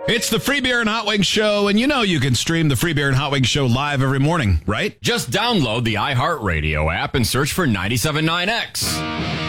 It's the Free Beer and Hot Wings Show, and you know you can stream the Free Beer and Hot Wings Show live every morning, right? Just download the iHeartRadio app and search for 97.9X.